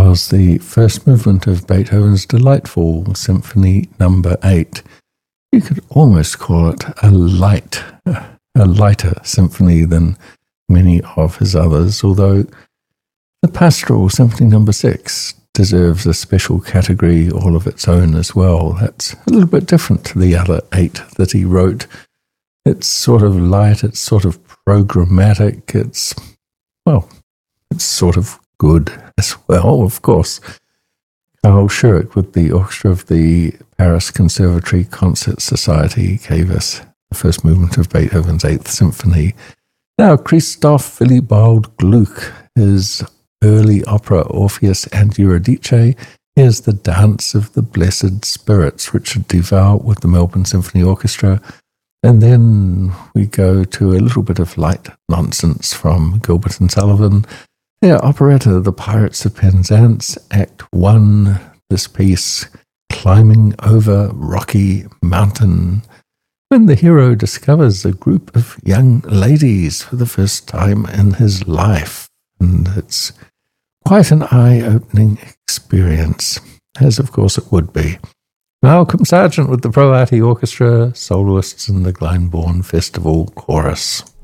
was the first movement of Beethoven's delightful Symphony No. 8. You could almost call it a lighter symphony than many of his others, although the Pastoral Symphony No. 6 deserves a special category all of its own as well. That's a little bit different to the other 8 that he wrote. It's sort of light, it's sort of programmatic, it's sort of good as well, of course. Carl Schurk with the orchestra of the Paris Conservatory Concert Society gave us the first movement of Beethoven's 8th Symphony. Now, Christoph Willibald Gluck, his early opera Orpheus and Eurydice. Here's the Dance of the Blessed Spirits, Richard Duval with the Melbourne Symphony Orchestra. And then we go to a little bit of light nonsense from Gilbert and Sullivan. Their operetta, The Pirates of Penzance, Act 1, this piece, Climbing Over Rocky Mountain, when the hero discovers a group of young ladies for the first time in his life. And it's quite an eye-opening experience, as of course it would be. Malcolm Sargent with the Pro Arti Orchestra, soloists in the Glyndebourne Festival Chorus.